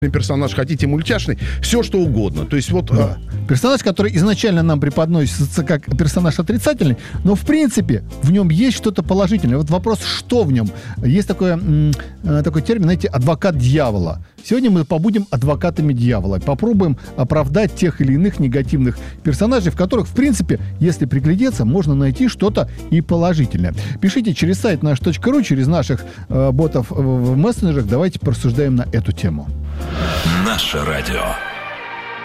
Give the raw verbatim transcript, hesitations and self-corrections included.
персонаж, хотите мультяшный, все что угодно. То есть вот... Да. Персонаж, который изначально нам преподносится как персонаж отрицательный, но в принципе в нем есть что-то положительное. Вот вопрос, что в нем? Есть такое, такой термин, знаете, адвокат дьявола. Сегодня мы побудем адвокатами дьявола. Попробуем оправдать тех или иных негативных персонажей, в которых, в принципе, если приглядеться, можно найти что-то и положительное. Пишите через сайт наш точка ру, через наших э, ботов в мессенджерах. Давайте порассуждаем на эту тему. Наше радио.